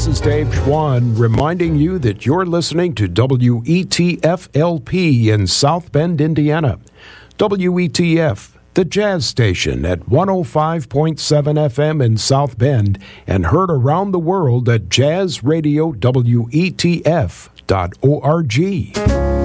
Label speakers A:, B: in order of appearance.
A: This is Dave Schwann reminding you that you're listening to WETF-LP in South Bend, Indiana. WETF, the jazz station at 105.7 FM in South Bend and heard around the world at jazzradiowetf.org.